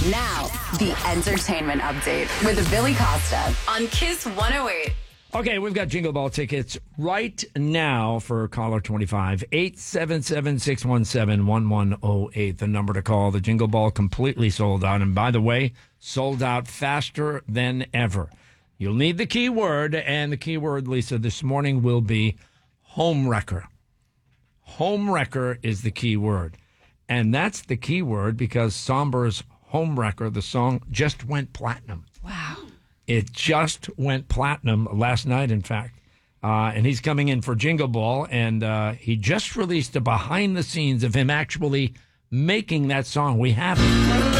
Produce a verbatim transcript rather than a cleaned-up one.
Now, the entertainment update with Billy Costa on Kiss one oh eight. Okay, we've got Jingle Ball tickets right now for caller twenty-five. eight seven seven, six one seven, one one zero eight, the number to call. The Jingle Ball completely sold out. And by the way, sold out faster than ever. You'll need the keyword, and the keyword, Lisa, this morning will be home wrecker. Home wrecker is the keyword. And that's the keyword because Somber's Home Wrecker, the song, just went platinum. Wow. It just went platinum last night, in fact. Uh, and he's coming in for Jingle Ball, and uh, he just released a behind the scenes of him actually making that song. We have it.